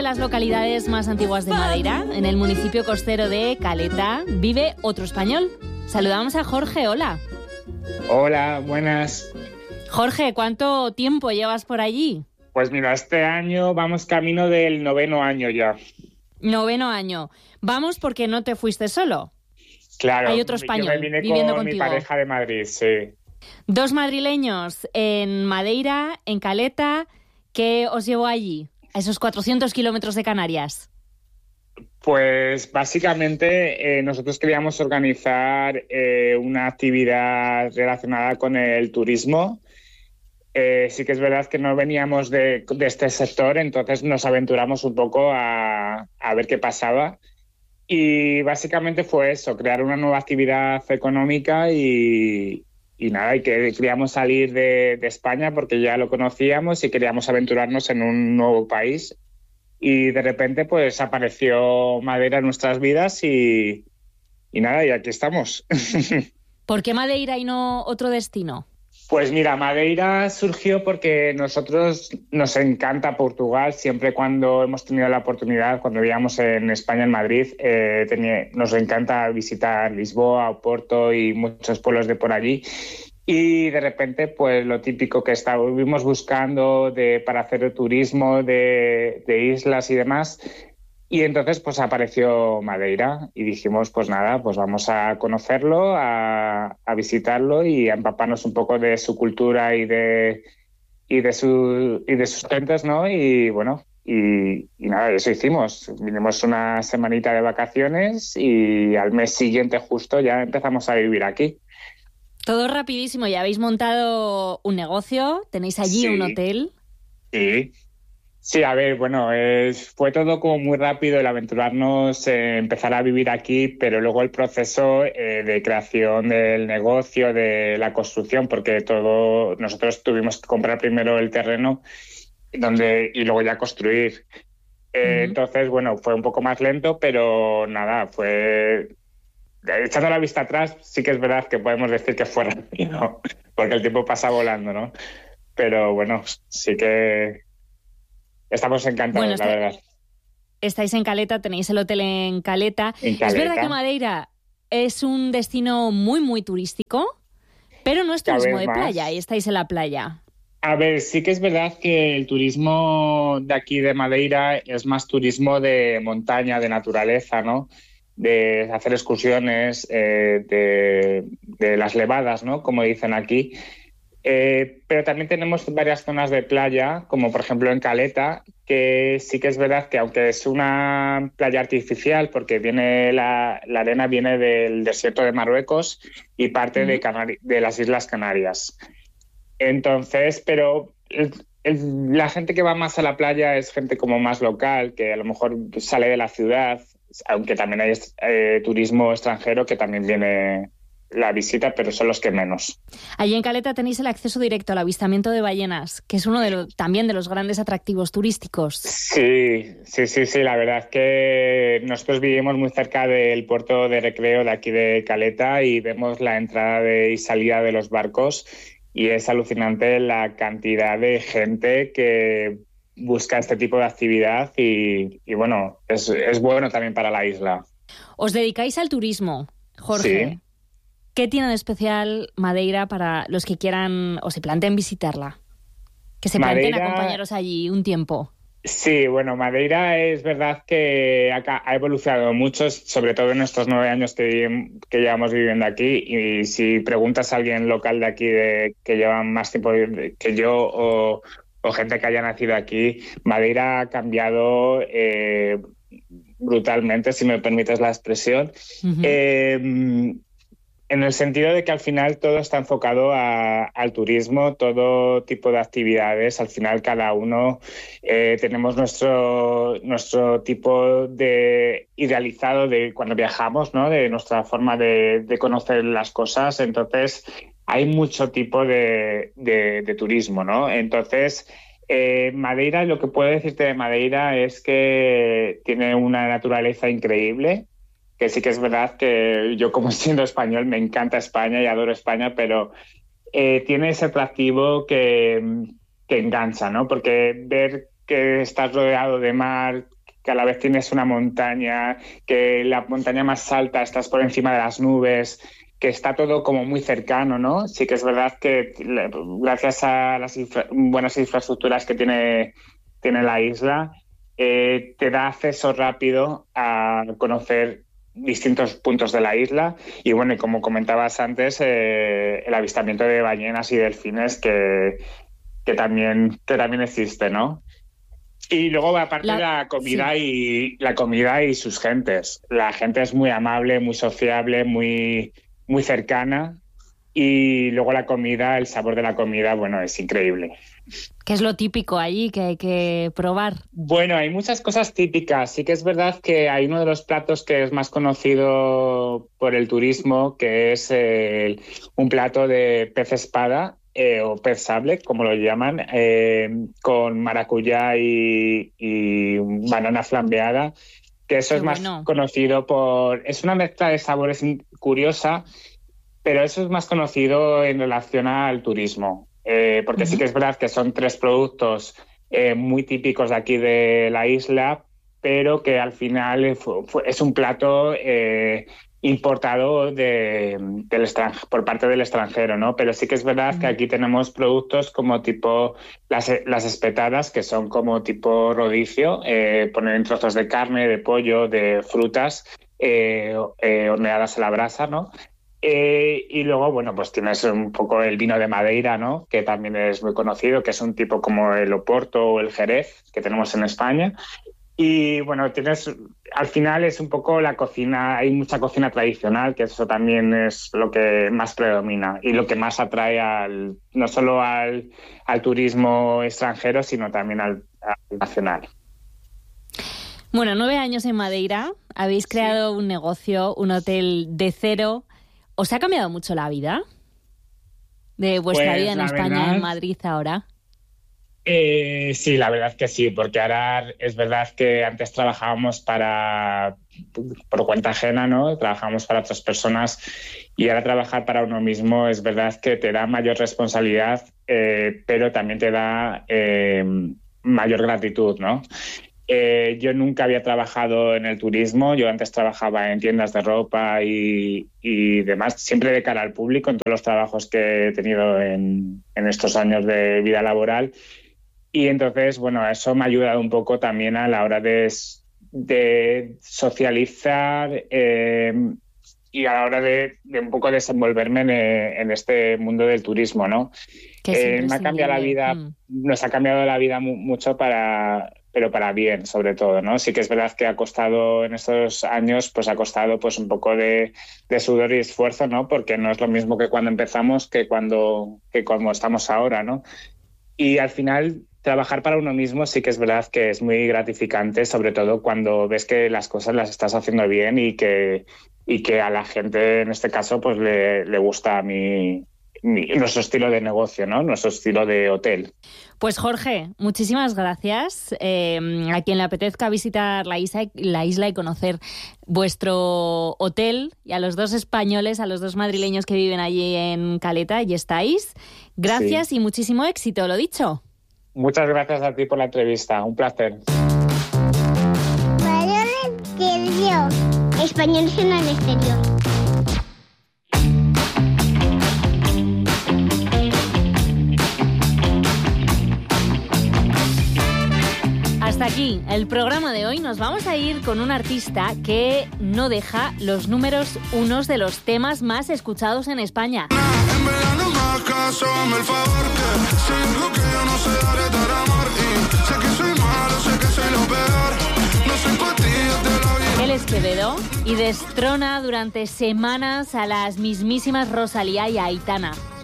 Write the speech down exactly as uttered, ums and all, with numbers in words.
las localidades más antiguas de Madeira, en el municipio costero de Caleta, vive otro español. Saludamos a Jorge, hola. Hola, buenas. Jorge, ¿cuánto tiempo llevas por allí? Pues mira, este año vamos camino del noveno año ya. Noveno año. Vamos porque no te fuiste solo. Claro, hay otro español yo me vine viviendo con contigo. mi pareja de Madrid, sí. Dos madrileños en Madeira, en Caleta. ¿Qué os llevó allí, a esos cuatrocientos kilómetros de Canarias? Pues básicamente eh, nosotros queríamos organizar eh, una actividad relacionada con el turismo. Eh, sí que es verdad que no veníamos de, de este sector, entonces nos aventuramos un poco a, a ver qué pasaba. Y básicamente fue eso, crear una nueva actividad económica y, y nada, y que queríamos salir de, de España porque ya lo conocíamos y queríamos aventurarnos en un nuevo país. Y de repente pues apareció Madeira en nuestras vidas y, y nada, y aquí estamos. ¿Por qué Madeira y no otro destino? Pues mira, Madeira surgió porque nosotros nos encanta Portugal. Siempre cuando hemos tenido la oportunidad, cuando vivíamos en España, en Madrid, eh, tenía, nos encanta visitar Lisboa, Oporto y muchos pueblos de por allí. Y de repente, pues lo típico que estuvimos buscando de, para hacer el turismo de, de islas y demás. Y entonces pues apareció Madeira y dijimos pues nada, pues vamos a conocerlo, a, a visitarlo y a empaparnos un poco de su cultura y de, y de, su, y de sus gentes, ¿no? Y bueno, y, y nada, eso hicimos. Vinimos una semanita de vacaciones y al mes siguiente justo ya empezamos a vivir aquí. Todo rapidísimo, ya habéis montado un negocio, tenéis allí Sí. un hotel. Sí. Sí, a ver, bueno, es, fue todo como muy rápido el aventurarnos, eh, empezar a vivir aquí, pero luego el proceso eh, de creación del negocio, de la construcción, porque todo nosotros tuvimos que comprar primero el terreno donde y luego ya construir. Eh, Uh-huh. Entonces, bueno, fue un poco más lento, pero nada, fue... Echando la vista atrás, sí que es verdad que podemos decir que fue rápido, porque el tiempo pasa volando, ¿no? Pero bueno, sí que... Estamos encantados, Bueno, la está, verdad. Estáis en Caleta, tenéis el hotel en Caleta. En Caleta. Es verdad que Madeira es un destino muy, muy turístico, pero no es turismo de más. playa y estáis en la playa. A ver, sí que es verdad que el turismo de aquí de Madeira es más turismo de montaña, de naturaleza, ¿no? De hacer excursiones, eh, de, de las levadas, ¿no? Como dicen aquí. Eh, pero también tenemos varias zonas de playa, como por ejemplo en Caleta, que sí que es verdad que aunque es una playa artificial, porque viene la, la arena viene del desierto de Marruecos y parte uh-huh. de, Canari- de las Islas Canarias. Entonces, pero el, el, la gente que va más a la playa es gente como más local, que a lo mejor sale de la ciudad, aunque también hay eh, turismo extranjero que también viene... la visita, pero son los que menos. Allí en Caleta tenéis el acceso directo al avistamiento de ballenas, que es uno de los, también de los grandes atractivos turísticos. Sí, sí, sí, sí. La verdad es que nosotros vivimos muy cerca del puerto de recreo de aquí de Caleta y vemos la entrada de, y salida de los barcos y es alucinante la cantidad de gente que busca este tipo de actividad y, y bueno, es, es bueno también para la isla. Os dedicáis al turismo, Jorge. Sí. ¿Qué tiene de especial Madeira para los que quieran o se planteen visitarla? Que se planteen Madeira... acompañaros allí un tiempo. Sí, bueno, Madeira es verdad que ha, ha evolucionado mucho, sobre todo en estos nueve años que, que llevamos viviendo aquí. Y si preguntas a alguien local de aquí de, que lleva más tiempo que yo o, o gente que haya nacido aquí, Madeira ha cambiado eh, brutalmente, si me permites la expresión. Uh-huh. Eh, En el sentido de que al final todo está enfocado a, al turismo, todo tipo de actividades. Al final cada uno eh, tenemos nuestro, nuestro tipo de idealizado de cuando viajamos, ¿no? De nuestra forma de, de conocer las cosas. Entonces hay mucho tipo de, de, de turismo, ¿no? Entonces eh, Madeira, lo que puedo decirte de Madeira es que tiene una naturaleza increíble. Que sí que es verdad que yo, como siendo español, me encanta España y adoro España, pero eh, tiene ese atractivo que, que engancha, ¿no? Porque ver que estás rodeado de mar, que a la vez tienes una montaña, que la montaña más alta estás por encima de las nubes, que está todo como muy cercano, ¿no? Sí que es verdad que gracias a las infra- buenas infraestructuras que tiene, tiene la isla, eh, te da acceso rápido a conocer distintos puntos de la isla y bueno, y como comentabas antes, eh, el avistamiento de ballenas y delfines que, que, también, que también existe, ¿no? Y luego aparte la, la comida sí. y la comida y sus gentes. La gente es muy amable, muy sociable, muy, muy cercana y luego la comida, el sabor de la comida, bueno, es increíble. ¿Qué es lo típico allí que hay que probar? Bueno, hay muchas cosas típicas. Sí que es verdad que hay uno de los platos que es más conocido por el turismo, que es el, un plato de pez espada eh, o pez sable, como lo llaman, eh, con maracuyá y, y banana flambeada, que eso Qué es más bueno. conocido por... Es una mezcla de sabores curiosa, pero eso es más conocido en relación al turismo. Eh, porque uh-huh. sí que es verdad que son tres productos eh, muy típicos de aquí de la isla, pero que al final fue, fue, es un plato eh, importado de, del extranjero, por parte del extranjero, ¿no? Pero sí que es verdad uh-huh. que aquí tenemos productos como tipo las, las espetadas, que son como tipo rodicio, eh, poner en trozos de carne, de pollo, de frutas, eh, eh, horneadas a la brasa, ¿no? Eh, y luego, bueno, pues tienes un poco el vino de Madeira, ¿no? Que también es muy conocido, que es un tipo como el Oporto o el Jerez que tenemos en España. Y bueno, tienes, al final es un poco la cocina, hay mucha cocina tradicional, que eso también es lo que más predomina y lo que más atrae al, no solo al, al turismo extranjero, sino también al, al nacional. Bueno, nueve años en Madeira, habéis creado sí. un negocio, un hotel de cero. ¿Os ha cambiado mucho la vida de vuestra pues, vida en España, verdad, en Madrid ahora? Eh, sí, la verdad que sí, porque ahora es verdad que antes trabajábamos para por cuenta ajena, ¿no? Trabajábamos para otras personas y ahora trabajar para uno mismo es verdad que te da mayor responsabilidad, eh, pero también te da eh, mayor gratitud, ¿no? Eh, yo nunca había trabajado en el turismo, yo antes trabajaba en tiendas de ropa y, y demás, siempre de cara al público en todos los trabajos que he tenido en, en estos años de vida laboral. Y entonces, bueno, eso me ha ayudado un poco también a la hora de, de socializar eh, y a la hora de, de un poco desenvolverme en, en este mundo del turismo, ¿no? Eh, me ha cambiado la vida, mm. nos ha cambiado la vida mucho para... pero para bien, sobre todo, ¿no? Sí que es verdad que ha costado en estos años, pues ha costado pues un poco de, de sudor y esfuerzo, ¿no? Porque no es lo mismo que cuando empezamos que cuando, que cuando estamos ahora, ¿no? Y al final, trabajar para uno mismo sí que es verdad que es muy gratificante, sobre todo cuando ves que las cosas las estás haciendo bien y que, y que a la gente, en este caso, pues le, le gusta a mí... nuestro estilo de negocio, ¿no? Nuestro estilo de hotel. Pues Jorge, muchísimas gracias. Eh, a quien le apetezca visitar la isla, la isla y conocer vuestro hotel, y a los dos españoles, a los dos madrileños que viven allí en Caleta, y estáis. Gracias sí. y muchísimo éxito, lo dicho. Muchas gracias a ti por la entrevista, un placer. Valores que dio Españoles en el exterior. Hasta aquí el programa de hoy. Nos vamos a ir con un artista que no deja los números unos de los temas más escuchados en España. En verano más caso, el favor que si digo que yo no sé dar estar amor y sé que soy malo, sé que soy lo peor, no soy patillas de la vida. Él es Quevedo y destrona durante semanas a las mismísimas Rosalía y Aitana.